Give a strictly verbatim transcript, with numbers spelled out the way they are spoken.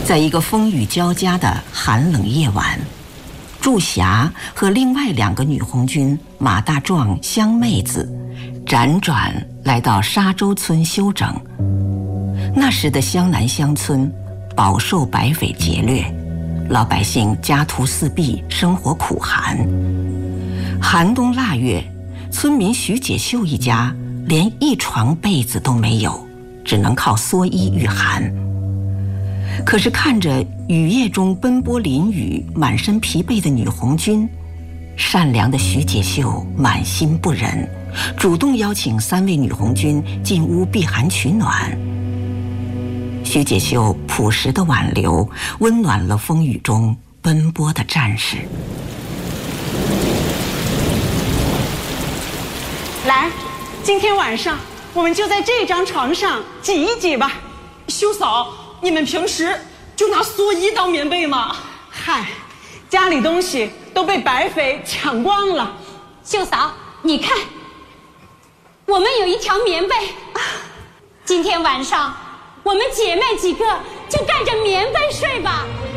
在一个风雨交加的寒冷夜晚，祝霞和另外两个女红军马大壮、香妹子辗转来到沙洲村休整。那时的湘南乡村饱受白匪劫掠，老百姓家徒四壁，生活苦寒。寒冬腊月，村民徐解秀一家连一床被子都没有，只能靠蓑衣御寒。可是看着雨夜中奔波淋雨、满身疲惫的女红军，善良的徐解秀满心不忍，主动邀请三位女红军进屋避寒取暖。徐解秀朴实的挽留，温暖了风雨中奔波的战士。 来，今天晚上我们就在这张床上挤一挤吧。 秀嫂，你们平时就拿蓑衣当棉被吗？ 嗨，家里东西都被白匪抢光了。 秀嫂，你看，我们有一条棉被，今天晚上我们姐妹几个就盖着棉被睡吧。